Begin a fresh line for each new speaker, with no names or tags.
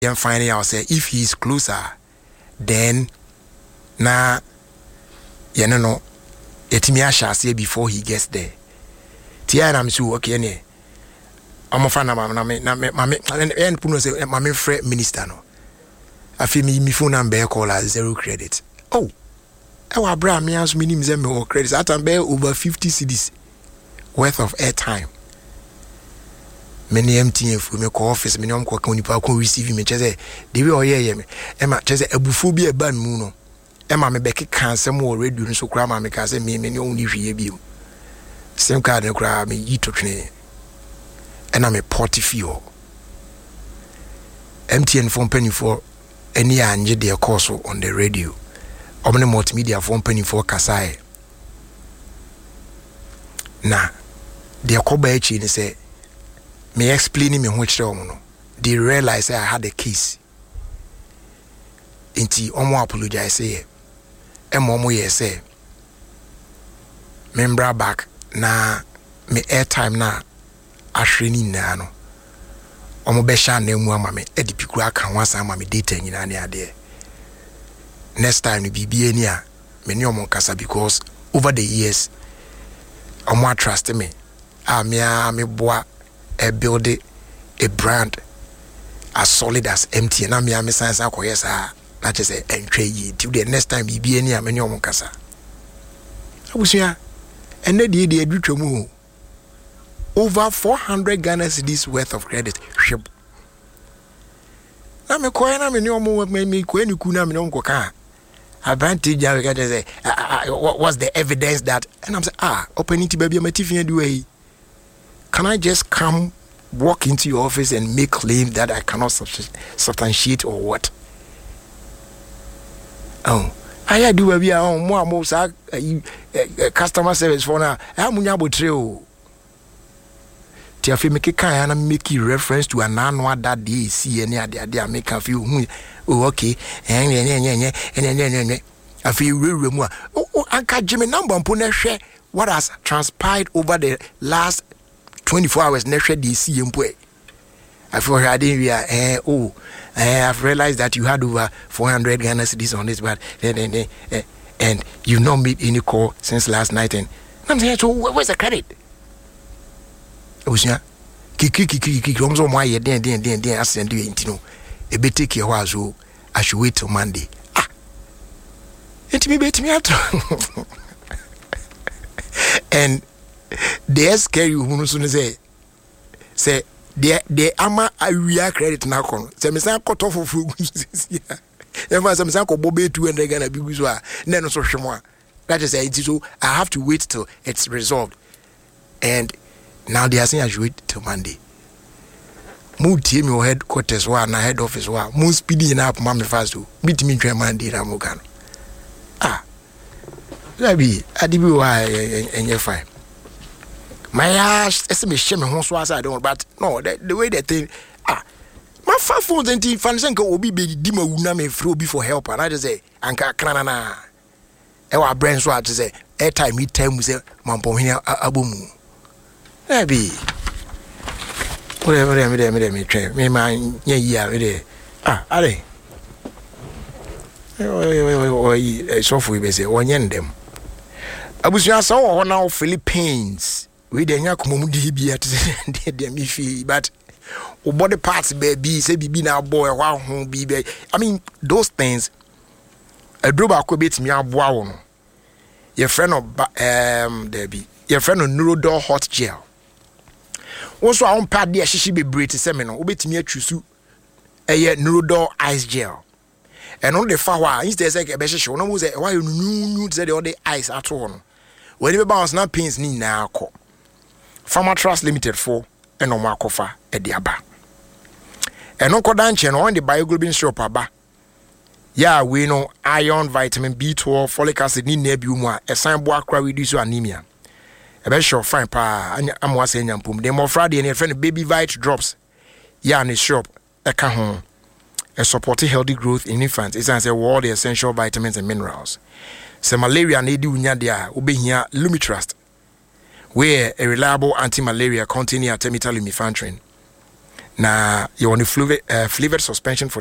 and finding out say if he's closer, then na you know etimi shall say before he gets there. Tia and I'm so okay ne. I'm a fan of my and puno say my friend minister no. I feel me phone number call as 0 credit. Oh, our brand me as minimum zero credits. At and bear over 50 cedis worth of airtime. Many MTN for me call office, many on call receive me. Chese, they will hear me. Emma Chese, a buphobia ban muno. Emma me becky cancer more radio so crama me case me many only review. Same card and cry me ye to train. And I'm a portifio. MTN phone penny for any anje their course on the radio. Omni multimedia phone penny for Kasai. Na, their cobachi say. Me explaining me which no. They realize I had a case. Inti omo apologize say. Momo ye say. Membra back na me airtime na ashreni na no. Omo be sha na mu ama me edipiku aka wansa ama me data nyina ne ade. Next time no bibie ni a me ne omo kasa because over the years omo trust me. Me boa build a brand as solid as MTN. And I'm saying, yes, that is a entry. Till the next time, be any amany on Casa. I was here, and then the do over 400 Ghana cedis worth of credit. Ship. I'm a coin, I'm a new move, made me queen, you couldn't have no coca. Advantage, I got to say, what's the evidence that? And I'm saying, open it to baby, my Tiffany do way. Can I just come, walk into your office and make claims that I cannot substantiate or what? Oh, I do a more customer service for now. I'm Munyabo Trail. Tiafi make kind and make reference to an annual that they see any idea make a few. Oh, okay, and I feel real more. Oh, Uncle Jimmy number on Puneshe. What has transpired over the last 24 hours next DC employee. I feel I didn't I've realized that you had over 400 Ghana cedis on this, but and you've not made any call since last night. And I'm saying, so where's the credit? I was kiki almost on my then I send you into a bit take your while, so I should wait till Monday. It may bet me out. And they scare you who soon say they ama area credit na kono say me san cut off of ever some san ko bobe 200 Ghana bi so a na no so hwemo a that is it. So I have to wait till it's resolved, and now they are saying I should wait till Monday. Mu tie me headquarters wa na head office wa mu speedy na up mama fast to meet me try Monday na mo kan labi adibi wa enye fine. My ass, it's me shame me so I don't, but no, the way they think, my phone and tea fans and go be dima wuna me throw before help, and I just say, Anka Cranana. Our brains what to say, airtime, me time, we say, Mampo here, Abumu. Maybe whatever, me train, me man, yeah, are they? So for we say, one yen them. I was just saw now Philippines. We don't have to be at the but body parts baby say be now boy wow home be. I mean those things. A drop could beat me up wow. Your friend of Debbie, your friend of Neurodor hot gel. Also, I won't pad there she be breathe seminar. Obit me a chusu a Neurodor ice gel. And on the far instead like a better show. No was why you knew said all the ice at all. When you bounce not pains ni now call. Farmer Trust Limited for and no kofa at the aba. And no codanchen on the bioglobin shop aba. Yeah, we know iron, vitamin B12, folic acid, ni nebuma, a sign boa cry reduce anemia. A best sure fine pa, I'm was saying yampum. They more Friday and a friend baby vite drops. Yeah, in the shop, a cajon. A supporting healthy growth in infants is as all the essential vitamins and minerals. Some malaria need do nyadia, ube here Lumitrust. Where a reliable anti-malaria containing artemether lumefantrine. na you want the flavored suspension for